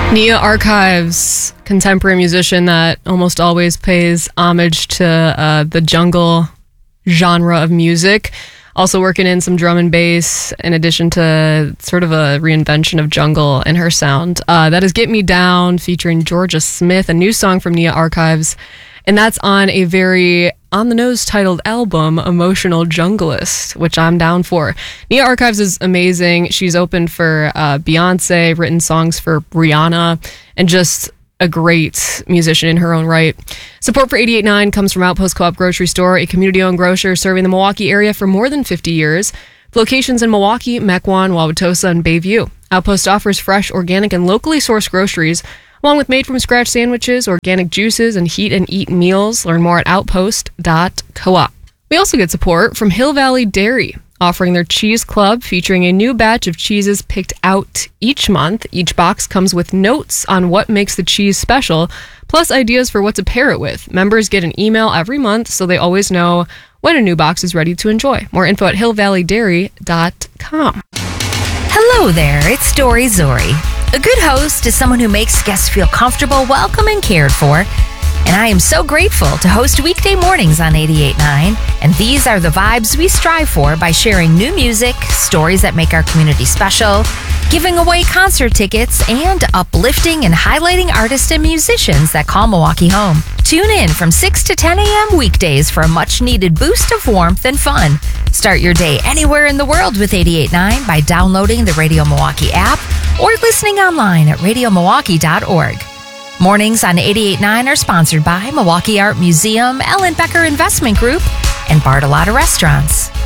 Nia Archives, contemporary musician that almost always pays homage to the jungle genre of music. Also working in some drum and bass in addition to sort of a reinvention of jungle in her sound. That is Get Me Down featuring Georgia Smith, a new song from Nia Archives. And that's on a very on-the-nose titled album, Emotional Junglist, which I'm down for. Nia Archives is amazing. She's opened for Beyonce, written songs for Rihanna, and just a great musician in her own right. Support for 88.9 comes from Outpost Co-op Grocery Store, a community-owned grocer serving the Milwaukee area for more than 50 years. Locations in Milwaukee, Mequon, Wauwatosa, and Bayview. Outpost offers fresh, organic, and locally sourced groceries, along with made-from-scratch sandwiches, organic juices, and heat-and-eat meals. Learn more at outpost.coop. We also get support from Hill Valley Dairy, offering their Cheese Club, featuring a new batch of cheeses picked out each month. Each box comes with notes on what makes the cheese special, plus ideas for what to pair it with. Members get an email every month, so they always know when a new box is ready to enjoy. More info at hillvalleydairy.com. Hello there, it's Dory Zori. A good host is someone who makes guests feel comfortable, welcome, and cared for. And I am so grateful to host weekday mornings on 88.9. And these are the vibes we strive for by sharing new music, stories that make our community special, giving away concert tickets, and uplifting and highlighting artists and musicians that call Milwaukee home. Tune in from 6 to 10 a.m. weekdays for a much-needed boost of warmth and fun. Start your day anywhere in the world with 88.9 by downloading the Radio Milwaukee app or listening online at radiomilwaukee.org. Mornings on 88.9 are sponsored by Milwaukee Art Museum, Ellen Becker Investment Group, and Bartolotta Restaurants.